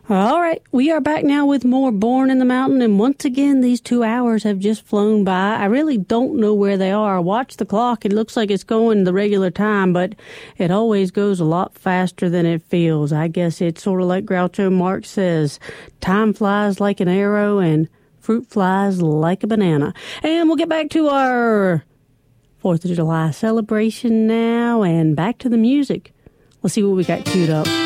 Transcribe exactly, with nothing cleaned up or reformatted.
All right, we are back now with more Born in the Mountain, and once again, these two hours have just flown by. I really don't know where they are. I watch the clock. It looks like it's going the regular time, but it always goes a lot faster than it feels. I guess it's sort of like Groucho Marx says, time flies like an arrow and fruit flies like a banana. And we'll get back to our fourth of July celebration now, and back to the music. Let's see what we got queued up.